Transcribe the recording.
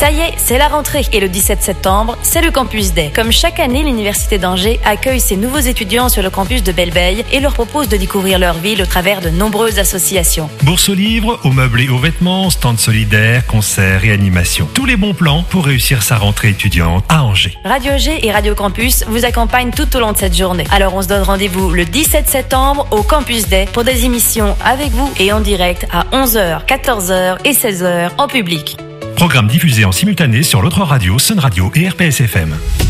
Ça y est, c'est la rentrée et le 17 septembre, c'est le Campus Day. Comme chaque année, l'Université d'Angers accueille ses nouveaux étudiants sur le campus de Belle-Beille et leur propose de découvrir leur ville au travers de nombreuses associations. Bourse aux livres, aux meubles et aux vêtements, stands solidaires, concerts et animations. Tous les bons plans pour réussir sa rentrée étudiante à Angers. Radio G et Radio Campus vous accompagnent tout au long de cette journée. Alors on se donne rendez-vous le 17 septembre au Campus Day pour des émissions avec vous et en direct à 11h, 14h et 16h en public. Programme diffusé en simultané sur l'autre radio, Sun Radio et RPS FM.